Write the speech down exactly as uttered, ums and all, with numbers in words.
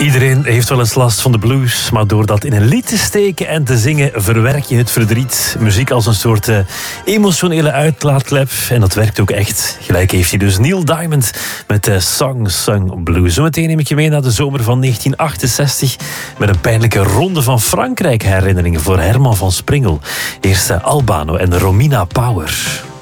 Iedereen heeft wel eens last van de blues, maar door dat in een lied te steken en te zingen verwerk je het verdriet. Muziek als een soort uh, emotionele uitlaatklep en dat werkt ook echt. Gelijk heeft hij dus Neil Diamond met uh, Song Sung Blues. Zometeen neem ik je mee naar de zomer van negentien achtenzestig met een pijnlijke ronde van Frankrijk herinneringen voor Herman van Springel. Eerst uh, Albano en Romina Power.